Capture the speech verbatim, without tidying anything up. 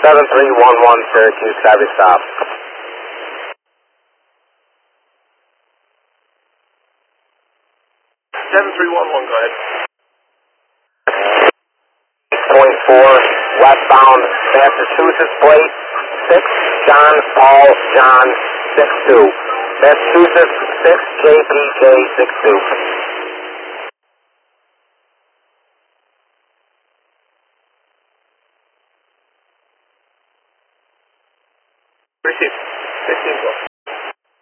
seven three one one Syracuse, Savvy stop. seven three one one, go ahead. Point four, westbound Massachusetts plate, six, John, Paul, John, six two. Massachusetts, six, J P J, six two.